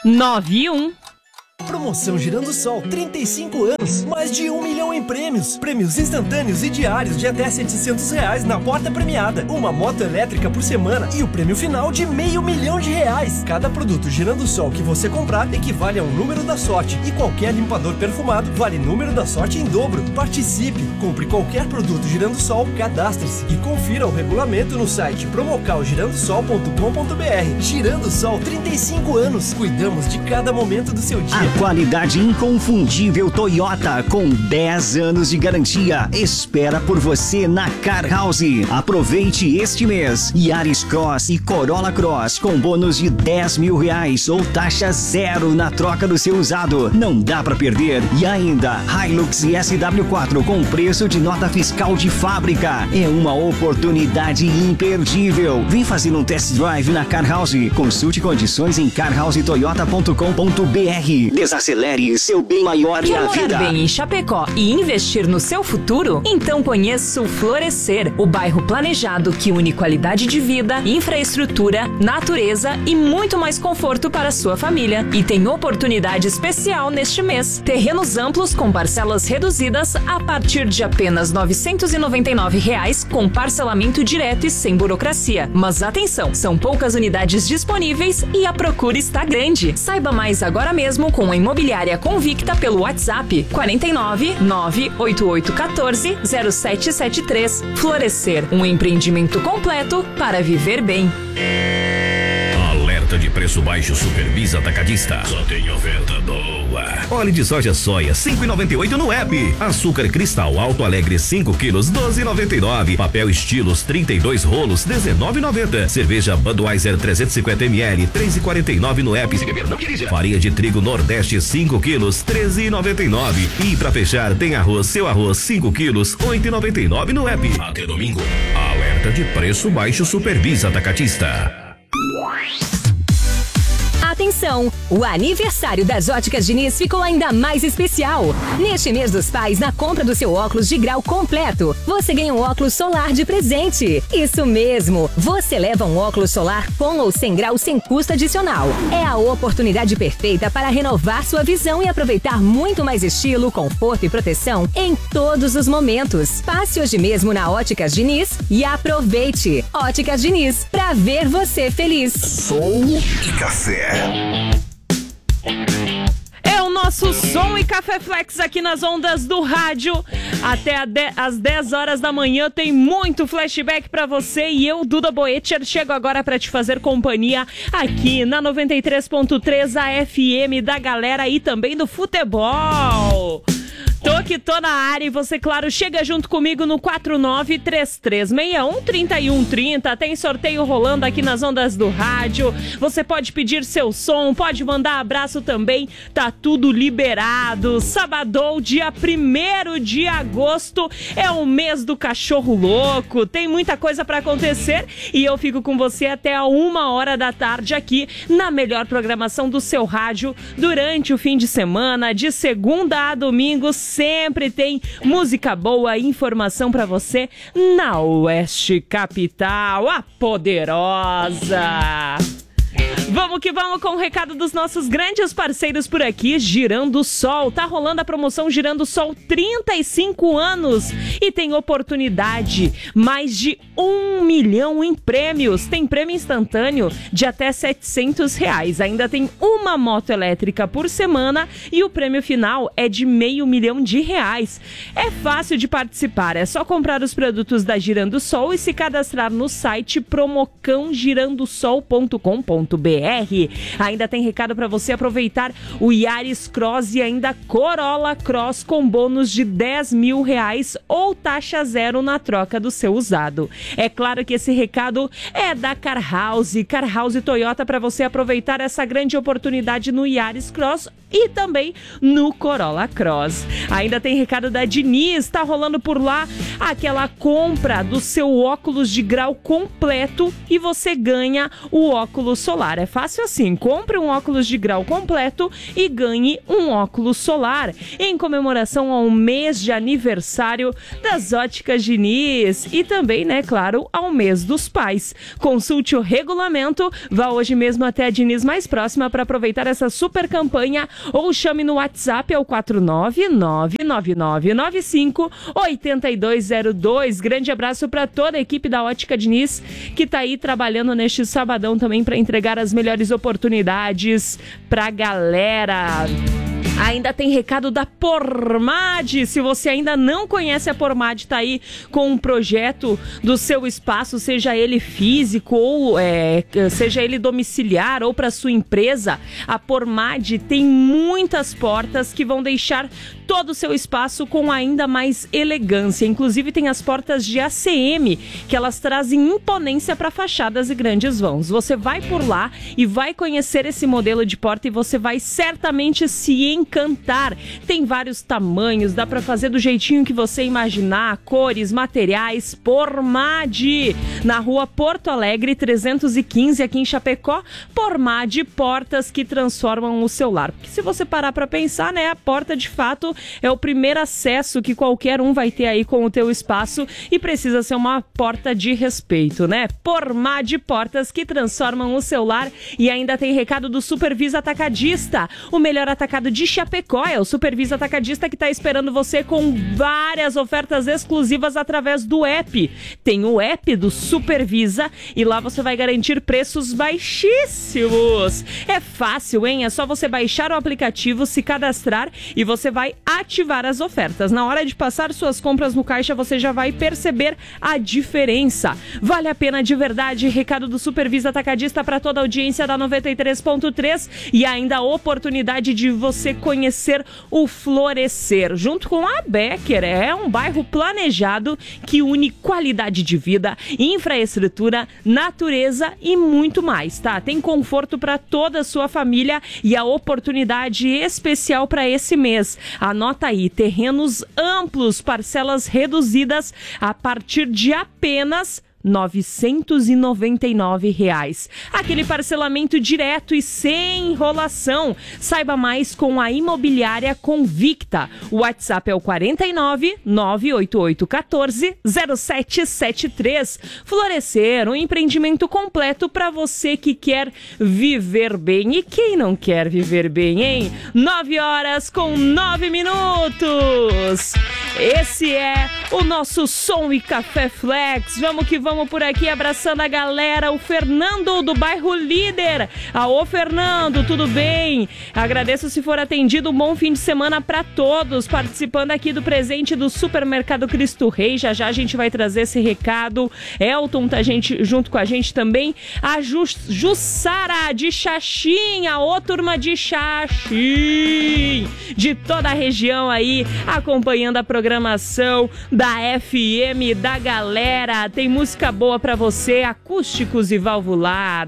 91. Promoção Girando Sol, 35 anos, mais de 1 milhão em prêmios. Prêmios instantâneos e diários de até R$700 na porta premiada. Uma moto elétrica por semana e o prêmio final de R$500 mil. Cada produto Girando Sol que você comprar equivale a um número da sorte. E qualquer limpador perfumado vale número da sorte em dobro. Participe, compre qualquer produto Girando Sol, cadastre-se e confira o regulamento no site promocalgirandosol.com.br. Girando Sol, 35 anos. Cuidamos de cada momento do seu dia. A qualidade inconfundível Toyota com 10 anos de garantia espera por você na Car House. Aproveite este mês. Yaris Cross e Corolla Cross com bônus de R$10 mil ou taxa zero na troca do seu usado. Não dá pra perder. E ainda Hilux e SW4 com preço de nota fiscal de fábrica. É uma oportunidade imperdível. Vem fazer um test drive na Car House. Consulte condições em carhousetoyota.com.br. Desacelere seu bem maior Quer é a morar vida. bem em Chapecó e investir no seu futuro? Então conheça o Florescer, o bairro planejado que une qualidade de vida, infraestrutura, natureza e muito mais conforto para a sua família. E tem oportunidade especial neste mês. Terrenos amplos com parcelas reduzidas a partir de apenas R$ 999 com parcelamento direto e sem burocracia. Mas atenção, são poucas unidades disponíveis e a procura está grande. Saiba mais agora mesmo com a Imobiliária Convicta pelo WhatsApp 49 98814 0773. Florescer, um empreendimento completo para viver bem. Alerta de preço baixo Supervisa Atacadista. Só tem oferta boa. Óleo de soja soia 5,98 no app. Açúcar cristal Alto Alegre 5 quilos 12,99. Papel estilos 32 rolos 19,90. Cerveja Budweiser 350 ml 3,49 no app. Se beber não dirija. Farinha de trigo Nordeste 5 quilos 13,99. E pra fechar tem arroz seu arroz 5 quilos 8,99 no app. Até domingo. Alerta de preço baixo Supervisa Atacadista. Atenção! O aniversário das Óticas Diniz ficou ainda mais especial. Neste mês dos pais, na compra do seu óculos de grau completo, você ganha um óculos solar de presente. Isso mesmo! Você leva um óculos solar com ou sem grau sem custo adicional. É a oportunidade perfeita para renovar sua visão e aproveitar muito mais estilo, conforto e proteção em todos os momentos. Passe hoje mesmo na Óticas Diniz e aproveite! Óticas Diniz, pra ver você feliz. Som e café. É o nosso Som e Café Flex aqui nas ondas do rádio. Até às 10 horas da manhã tem muito flashback pra você. E eu, Duda Boetcher, chego agora pra te fazer companhia aqui na 93.3, a FM da galera e também do futebol. Tô que tô na área e você, claro, chega junto comigo no 4933613130. Tem sorteio rolando aqui nas ondas do rádio. Você pode pedir seu som, pode mandar abraço também. Tá tudo liberado. Sabadão, dia 1º de agosto, é o mês do cachorro louco. Tem muita coisa pra acontecer e eu fico com você até a 1h da tarde aqui na melhor programação do seu rádio durante o fim de semana, de segunda a domingo. Sempre tem música boa, informação pra você na Oeste Capital, a poderosa. Vamos que vamos com o recado dos nossos grandes parceiros por aqui. Girando Sol, tá rolando a promoção Girando Sol 35 anos e tem oportunidade, mais de 1 milhão em prêmios. Tem prêmio instantâneo de até R$700. Ainda tem uma moto elétrica por semana e o prêmio final é de R$500 mil. É fácil de participar, é só comprar os produtos da Girando Sol e se cadastrar no site promocãogirandosol.com.br. Ainda tem recado para você aproveitar o Yaris Cross e ainda Corolla Cross com bônus de R$10 mil ou taxa zero na troca do seu usado. É claro que esse recado é da Car House Toyota para você aproveitar essa grande oportunidade no Yaris Cross e também no Corolla Cross. Ainda tem recado da Diniz, tá rolando por lá aquela compra do seu óculos de grau completo e você ganha o óculos solar. É fácil assim, compre um óculos de grau completo e ganhe um óculos solar, em comemoração ao mês de aniversário das Óticas Diniz e também, né, claro, ao mês dos pais. Consulte o regulamento, vá hoje mesmo até a Diniz mais próxima para aproveitar essa super campanha ou chame no WhatsApp ao 49999958202. Grande abraço para toda a equipe da Ótica Diniz que está aí trabalhando neste sabadão também para entregar as melhores oportunidades pra galera. Ainda tem recado da Pormad. Se você ainda não conhece a Pormad, tá aí com um projeto do seu espaço, seja ele físico ou seja ele domiciliar ou para sua empresa. A Pormad tem muitas portas que vão deixar todo o seu espaço com ainda mais elegância. Inclusive tem as portas de ACM, que elas trazem imponência para fachadas e grandes vãos. Você vai por lá e vai conhecer esse modelo de porta e você vai certamente se encantar. Tem vários tamanhos, dá para fazer do jeitinho que você imaginar, cores, materiais. Pormad, na rua Porto Alegre 315 aqui em Chapecó. Pormad, portas que transformam o seu lar. Porque se você parar para pensar, né, a porta de fato é o primeiro acesso que qualquer um vai ter aí com o teu espaço e precisa ser uma porta de respeito, né? Pormad, portas que transformam o seu lar. E ainda tem recado do Supervisa Atacadista, o melhor atacado de Chapecó. É o Supervisa Atacadista que está esperando você com várias ofertas exclusivas através do app. Tem o app do Supervisa e lá você vai garantir preços baixíssimos. É fácil, hein? É só você baixar o aplicativo, se cadastrar e você vai ativar as ofertas. Na hora de passar suas compras no caixa, você já vai perceber a diferença. Vale a pena de verdade. Recado do Supervisa Atacadista para toda a audiência da 93.3 e ainda a oportunidade de você conhecer o Florescer, junto com a Becker. É um bairro planejado que une qualidade de vida, infraestrutura, natureza e muito mais, tá? Tem conforto para toda a sua família e a oportunidade especial para esse mês. Anota aí, terrenos amplos, parcelas reduzidas a partir de apenas R$ 999. Aquele parcelamento direto e sem enrolação. Saiba mais com a Imobiliária Convicta. O WhatsApp é o 49 98814 0773. Florescer, um empreendimento completo para você que quer viver bem. E quem não quer viver bem, hein? 9h09. Esse é o nosso Som e Café Flex. Vamos que vamos por aqui, abraçando a galera. O Fernando do bairro Líder. Ô Fernando, tudo bem? Agradeço se for atendido. Um bom fim de semana para todos. Participando aqui do presente do Supermercado Cristo Rei. Já já a gente vai trazer esse recado. Elton tá junto com a gente também. A Jussara de Xaxim. Ô turma de Xaxim, de toda a região aí, acompanhando a programação da FM da galera. Tem música boa pra você, acústicos e valvulados.